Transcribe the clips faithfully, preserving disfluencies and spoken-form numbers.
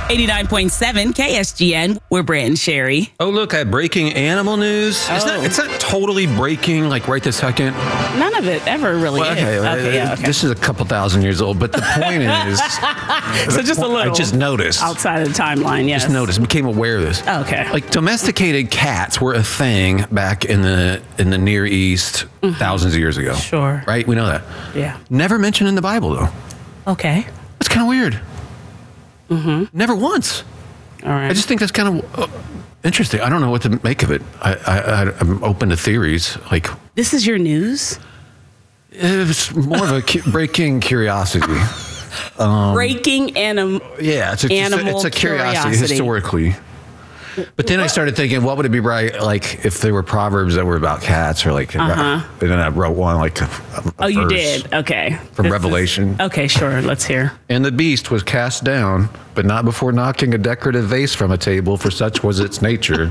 eighty-nine point seven K S G N. We're Brent and Sherry. Oh, look, at breaking animal news. Oh. It's, not, it's not totally breaking, like right this second. None of it ever really Well, is. okay, Okay, yeah, okay. This is a couple thousand years old, but the point is... So just a little I just noticed. outside of the timeline, yes. Just noticed, became aware of this. Oh, okay. Like domesticated cats were a thing back in the in the Near East mm-hmm. thousands of years ago. Sure. Right? We know that. Yeah. Never mentioned in the Bible, though. Okay. That's kind of weird. Mm-hmm. Never once. All right. I just think that's kind of uh, interesting. I don't know what to make of it. I, I, I'm open to theories. Like, this is your news? It's more of a cu- breaking curiosity. Um, breaking anim- yeah, it's a, animal it's a curiosity, curiosity historically. But then I started thinking, what would it be right, like if there were proverbs that were about cats, or like, uh-huh. and then I wrote one like a, a oh, you verse did? Okay. From this Revelation. Is, okay, sure. Let's hear. And the beast was cast down, but not before knocking a decorative vase from a table, for such was its nature.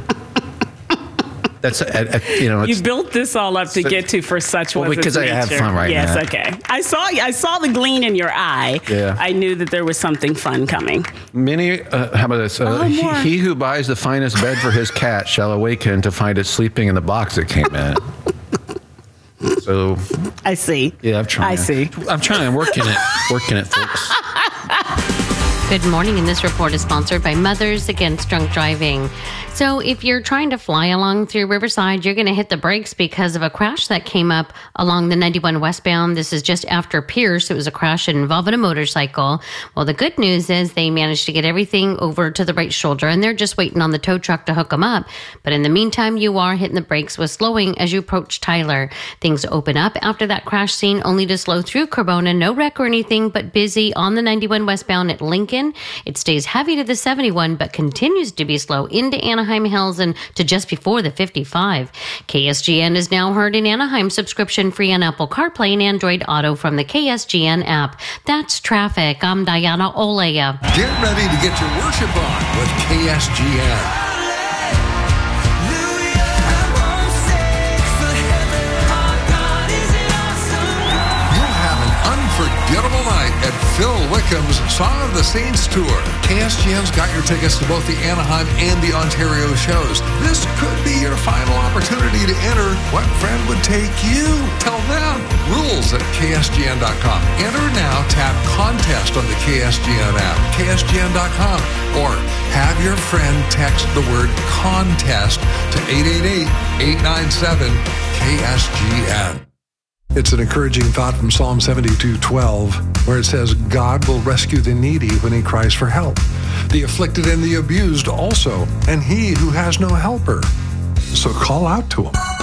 That's a, a, you know. It's, you built this all up to so, get to for such well, was because its I nature. have fun right yes, now. Yes, okay. I saw I saw the gleam in your eye. Yeah. I knew that there was something fun coming. Many. Uh, how about this? Uh, oh, he, more. he who buys the finest bed for his cat shall awaken to find it sleeping in the box it came in. So. I see. Yeah, I'm trying. I see. I'm trying. I'm working it. Working it, folks. Good morning, and this report is sponsored by Mothers Against Drunk Driving. So if you're trying to fly along through Riverside, you're going to hit the brakes because of a crash that came up along the ninety-one westbound. This is just after Pierce. It was a crash involving a motorcycle. Well, the good news is they managed to get everything over to the right shoulder, and they're just waiting on the tow truck to hook them up. But in the meantime, you are hitting the brakes with slowing as you approach Tyler. Things open up after that crash scene, only to slow through Cremona. No wreck or anything, but busy on the ninety-one westbound at Lincoln. It stays heavy to the seventy-one, but continues to be slow into Anaheim Hills and to just before the fifty-five. K S G N is now heard in Anaheim, subscription free on Apple CarPlay and Android Auto from the K S G N app. That's traffic. I'm Diana Olea. Get ready to get your worship on with K S G N. Unforgettable night at Phil Wickham's Song of the Saints Tour. K S G N's got your tickets to both the Anaheim and the Ontario shows. This could be your final opportunity to enter. What friend would take you? Tell them. Rules at K S G N dot com. Enter now. Tap contest on the K S G N app, K S G N dot com, or have your friend text the word contest to eight eight eight, eight nine seven, K S G N. It's an encouraging thought from Psalm seventy-two twelve, where it says, God will rescue the needy when he cries for help, the afflicted and the abused also, and he who has no helper. So call out to him.